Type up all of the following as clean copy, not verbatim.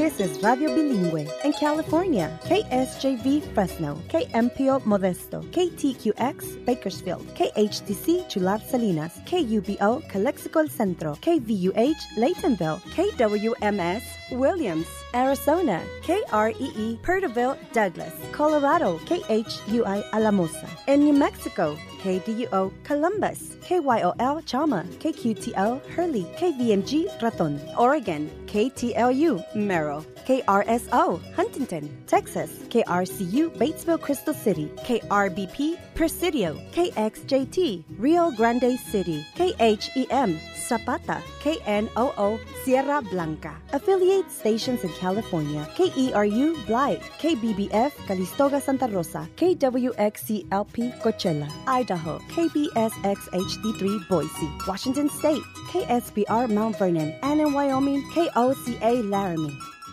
This is Radio Bilingüe in California. KSJV Fresno, KMPO Modesto, KTQX Bakersfield, KHTC Chular Salinas, KUBO Calexico El Centro, KVUH Laytonville, KWMS Williams, Arizona, KREE Perterville Douglas, Colorado, KHUI Alamosa. In New Mexico, KDUO Columbus, KYOL Chalma, KQTL Hurley, KVMG Raton. Oregon, KTLU Merrill, KRSO Huntington. Texas, KRCU Batesville Crystal City, KRBP Presidio, KXJT Rio Grande City, KHEM Zapata, KNOO Sierra Blanca. Affiliate stations in California, KERU Blythe, KBBF Calistoga Santa Rosa, KWXCLP Coachella, Idaho, KBSX HD3 Boise, Washington State, KSBR Mount Vernon, and in Wyoming, KOCA Laramie.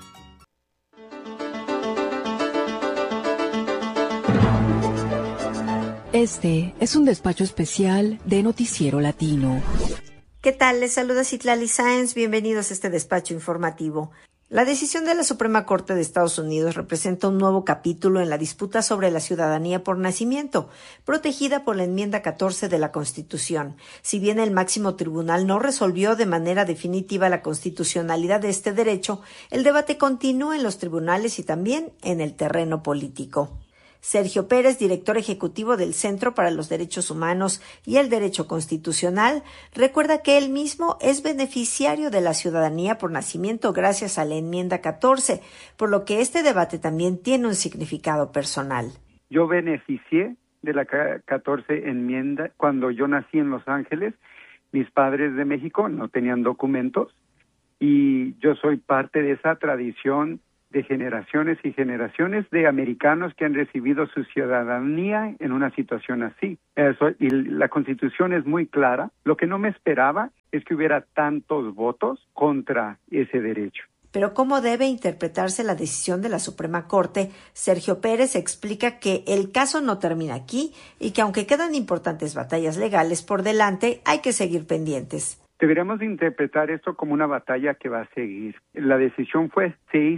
Este es un despacho especial de Noticiero Latino. ¿Qué tal? Les saluda Citlali Sáenz. Bienvenidos a este despacho informativo. La decisión de la Suprema Corte de Estados Unidos representa un nuevo capítulo en la disputa sobre la ciudadanía por nacimiento, protegida por la enmienda 14 de la Constitución. Si bien el máximo tribunal no resolvió de manera definitiva la constitucionalidad de este derecho, el debate continúa en los tribunales y también en el terreno político. Sergio Pérez, director ejecutivo del Centro para los Derechos Humanos y el Derecho Constitucional, recuerda que él mismo es beneficiario de la ciudadanía por nacimiento gracias a la enmienda 14, por lo que este debate también tiene un significado personal. Yo beneficié de la 14 enmienda cuando yo nací en Los Ángeles. Mis padres de México no tenían documentos y yo soy parte de esa tradición de generaciones y generaciones de americanos que han recibido su ciudadanía en una situación así. Y la Constitución es muy clara. Lo que no me esperaba es que hubiera tantos votos contra ese derecho. Pero ¿cómo debe interpretarse la decisión de la Suprema Corte? Sergio Pérez explica que el caso no termina aquí y que aunque quedan importantes batallas legales por delante, hay que seguir pendientes. Deberíamos interpretar esto como una batalla que va a seguir. La decisión fue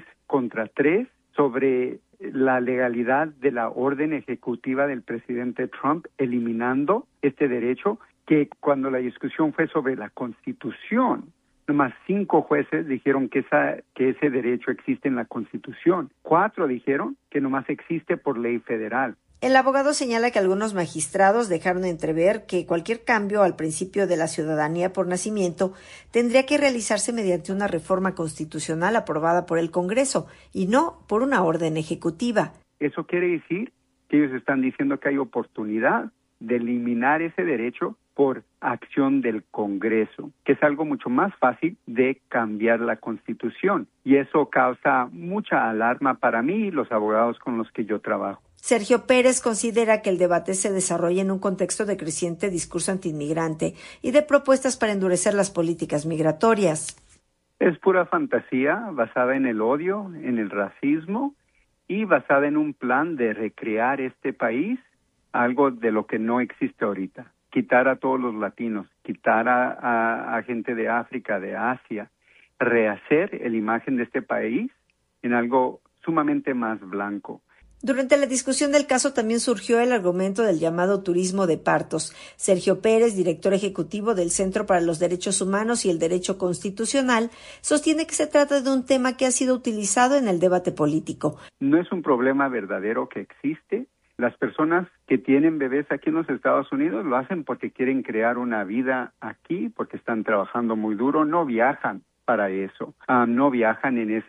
6-3 sobre la legalidad de la orden ejecutiva del presidente Trump, eliminando este derecho, que cuando la discusión fue sobre la Constitución, nomás 5 jueces dijeron que ese derecho existe en la Constitución. 4 dijeron que nomás existe por ley federal. El abogado señala que algunos magistrados dejaron entrever que cualquier cambio al principio de la ciudadanía por nacimiento tendría que realizarse mediante una reforma constitucional aprobada por el Congreso y no por una orden ejecutiva. Eso quiere decir que ellos están diciendo que hay oportunidad de eliminar ese derecho por acción del Congreso, que es algo mucho más fácil de cambiar la Constitución. Y eso causa mucha alarma para mí y los abogados con los que yo trabajo. Sergio Pérez considera que el debate se desarrolla en un contexto de creciente discurso antiinmigrante y de propuestas para endurecer las políticas migratorias. Es pura fantasía basada en el odio, en el racismo y basada en un plan de recrear este país, algo de lo que no existe ahorita. Quitar a todos los latinos, quitar a gente de África, de Asia, rehacer la imagen de este país en algo sumamente más blanco. Durante la discusión del caso también surgió el argumento del llamado turismo de partos. Sergio Pérez, director ejecutivo del Centro para los Derechos Humanos y el Derecho Constitucional, sostiene que se trata de un tema que ha sido utilizado en el debate político. No es un problema verdadero que existe. Las personas que tienen bebés aquí en los Estados Unidos lo hacen porque quieren crear una vida aquí, porque están trabajando muy duro, no viajan para eso, no viajan en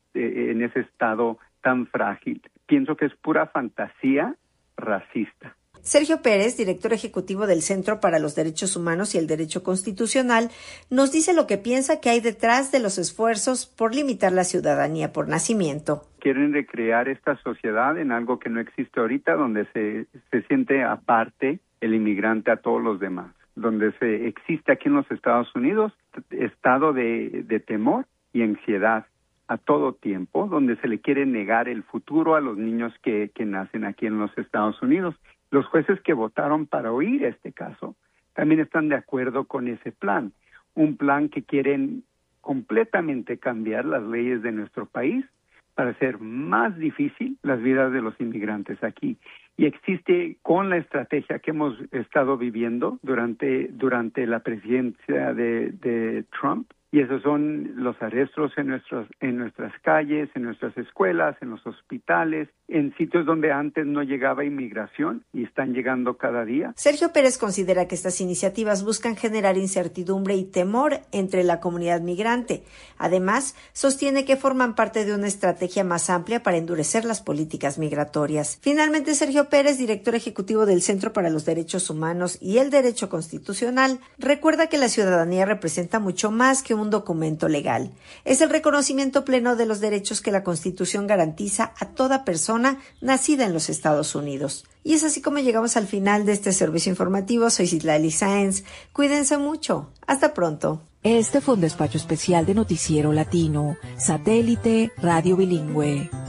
ese estado tan frágil. Pienso que es pura fantasía racista. Sergio Pérez, director ejecutivo del Centro para los Derechos Humanos y el Derecho Constitucional, nos dice lo que piensa que hay detrás de los esfuerzos por limitar la ciudadanía por nacimiento. Quieren recrear esta sociedad en algo que no existe ahorita, donde se siente aparte el inmigrante a todos los demás, donde existe aquí en los Estados Unidos estado de temor y ansiedad a todo tiempo, donde se le quiere negar el futuro a los niños que nacen aquí en los Estados Unidos. Los jueces que votaron para oír este caso también están de acuerdo con ese plan, un plan que quieren completamente cambiar las leyes de nuestro país para hacer más difícil las vidas de los inmigrantes aquí. Y existe, con la estrategia que hemos estado viviendo durante la presidencia de Trump, y esos son los arrestos en nuestras calles, en nuestras escuelas, en los hospitales, en sitios donde antes no llegaba inmigración y están llegando cada día. Sergio Pérez considera que estas iniciativas buscan generar incertidumbre y temor entre la comunidad migrante. Además, sostiene que forman parte de una estrategia más amplia para endurecer las políticas migratorias. Finalmente, Sergio Pérez, director ejecutivo del Centro para los Derechos Humanos y el Derecho Constitucional, recuerda que la ciudadanía representa mucho más que un documento legal. Es el reconocimiento pleno de los derechos que la Constitución garantiza a toda persona nacida en los Estados Unidos. Y es así como llegamos al final de este servicio informativo. Soy Citlali Sáenz. Cuídense mucho. Hasta pronto. Este fue un despacho especial de Noticiero Latino, Satélite Radio Bilingüe.